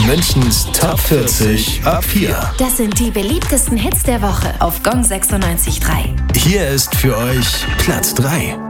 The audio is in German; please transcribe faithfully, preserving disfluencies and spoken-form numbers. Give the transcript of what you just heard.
Münchens Top vierzig ab vier. Das sind die beliebtesten Hits der Woche auf Gong sechsundneunzig Komma drei. Hier ist für euch Platz drei.